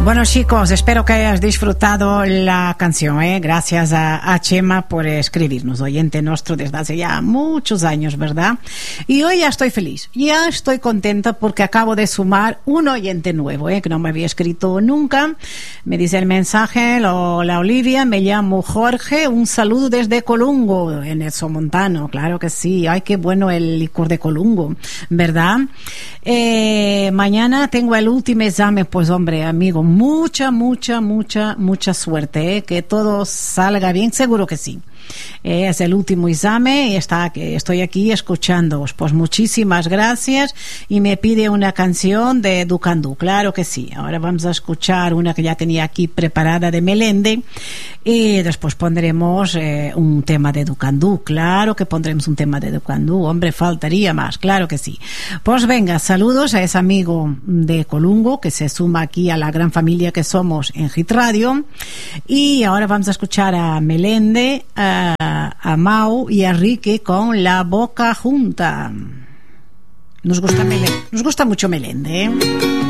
Bueno, chicos, espero que hayas disfrutado la canción, ¿eh? Gracias a Chema por escribirnos, oyente nuestro desde hace ya muchos años, ¿verdad? Y hoy ya estoy feliz, ya estoy contenta porque acabo de sumar un oyente nuevo, que no me había escrito nunca. Me dice el mensaje: hola Olivia, me llamo Jorge, un saludo desde Colungo, en el Somontano. Claro que sí, ay, qué bueno el licor de Colungo, ¿verdad? Mañana tengo el último examen, pues hombre, amigo, mucha suerte, que todo salga bien, seguro que sí. Es el último examen y estoy aquí escuchándoos. Pues muchísimas gracias. Y me pide una canción de Ducandú, claro que sí. Ahora vamos a escuchar una que ya tenía aquí preparada de Melende y después pondremos un tema de Ducandú. Claro que pondremos un tema de Ducandú, hombre, faltaría más, claro que sí. Pues venga, saludos a ese amigo de Colungo que se suma aquí a la gran familia que somos en Hit Radio. Y ahora vamos a escuchar a Melende, a Mau y a Ricky con La Boca Junta. Nos gusta mucho Melende, ¿eh?